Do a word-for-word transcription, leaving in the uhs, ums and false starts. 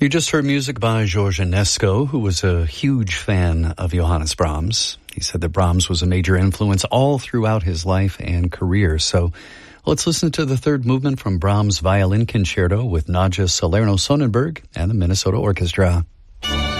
You just heard music by George Enesco, who was a huge fan of Johannes Brahms. He said that Brahms was a major influence all throughout his life and career. So let's listen to the third movement from Brahms' Violin Concerto with Nadja Salerno-Sonnenberg and the Minnesota Orchestra.